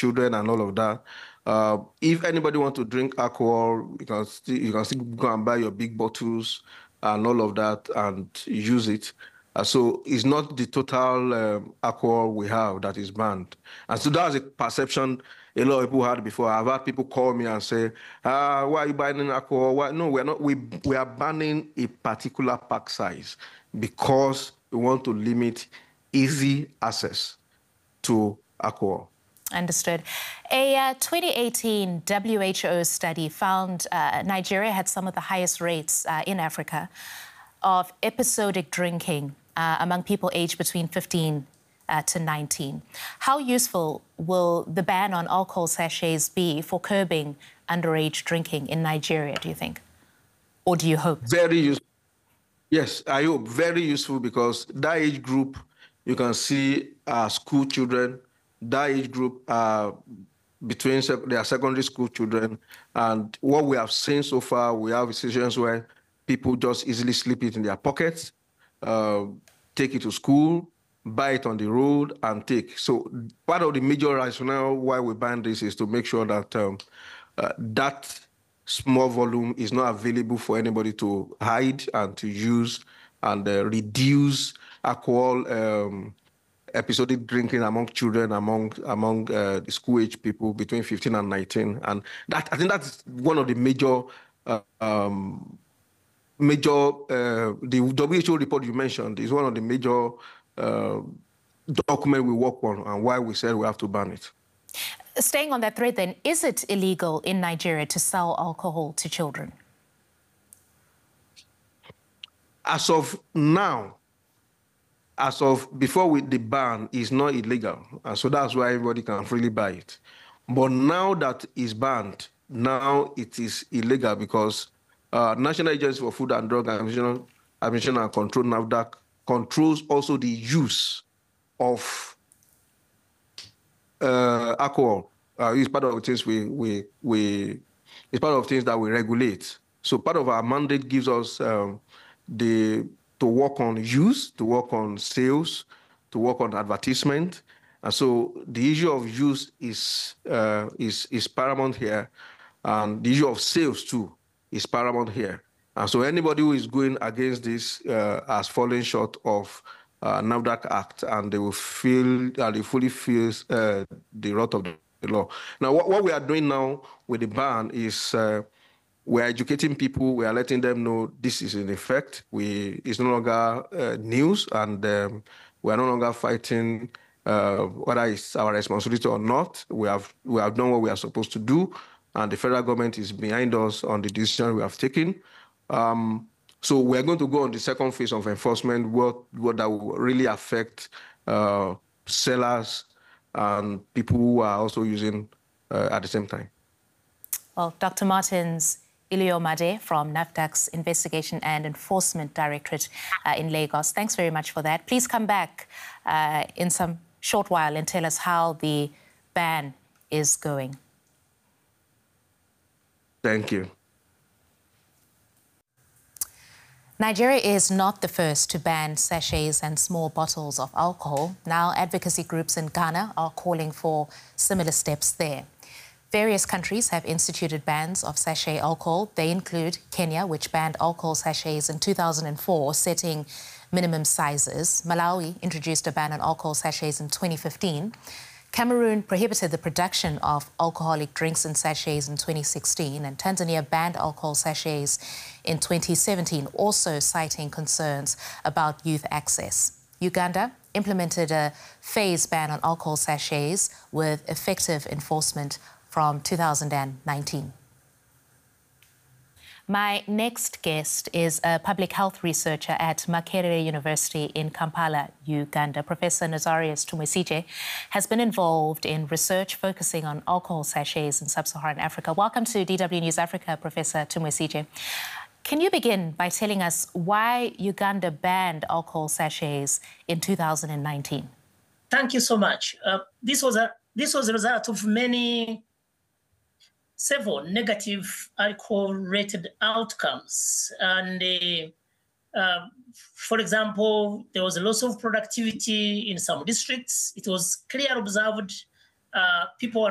children and all of that. If anybody wants to drink alcohol, you can still go and buy your big bottles and all of that and use it. So it's not the total alcohol we have that is banned. And so that's a perception a lot of people had before. I've had people call me and say, why are you banning alcohol? Why? No, we're not. We are banning a particular pack size because we want to limit easy access to alcohol. Understood. A 2018 WHO study found Nigeria had some of the highest rates in Africa of episodic drinking among people aged between 15 to 19. How useful will the ban on alcohol sachets be for curbing underage drinking in Nigeria, do you think? Or do you hope? Very useful. Yes, I hope. Very useful because that age group, you can see school children, that age group between their secondary school children. And what we have seen so far, we have situations where people just easily slip it in their pockets, take it to school, buy it on the road, and take. So part of the major rationale why we ban this is to make sure that that small volume is not available for anybody to hide and to use and reduce alcohol episodic drinking among children, among the school-age people between 15 and 19. And that, I think that's one of the major, the WHO report you mentioned is one of the major documents we work on and why we said we have to ban it. Staying on that thread then, is it illegal in Nigeria to sell alcohol to children? As of now, as of before the ban, is not illegal. And so that's why everybody can freely buy it. But now that it's banned, now it is illegal because National Agency for Food and Drug Administration and Control, NAFDAC, controls also the use of alcohol. It's part of the things it's part of things that we regulate. So part of our mandate gives us to work on use, to work on sales, to work on advertisement. And so the issue of use is paramount here. And the issue of sales too is paramount here. And so anybody who is going against this has fallen short of NAFDAC Act, and they will feel, they fully feel the wrath of the law. Now, what we are doing now with the ban is we're educating people. We are letting them know this is in effect. It's no longer news, and we are no longer fighting whether it's our responsibility or not. We have done what we are supposed to do, and the federal government is behind us on the decision we have taken. So we're going to go on the second phase of enforcement, what that will really affect sellers and people who are also using at the same time. Well, Dr. Martins Iliomade from NAFDAC's Investigation and Enforcement Directorate in Lagos, thanks very much for that. Please come back in some short while and tell us how the ban is going. Thank you. Nigeria is not the first to ban sachets and small bottles of alcohol. Now, advocacy groups in Ghana are calling for similar steps there. Various countries have instituted bans of sachet alcohol. They include Kenya, which banned alcohol sachets in 2004, setting minimum sizes. Malawi introduced a ban on alcohol sachets in 2015. Cameroon prohibited the production of alcoholic drinks in sachets in 2016, and Tanzania banned alcohol sachets in 2017, also citing concerns about youth access. Uganda implemented a phased ban on alcohol sachets with effective enforcement from 2019. My next guest is a public health researcher at Makerere University in Kampala, Uganda. Professor Nazarius Tumwesije has been involved in research focusing on alcohol sachets in sub-Saharan Africa. Welcome to DW News Africa, Professor Tumwesije. Can you begin by telling us why Uganda banned alcohol sachets in 2019? Thank you so much. This was a result of several negative alcohol-related outcomes. And for example, there was a loss of productivity in some districts. It was clearly observed people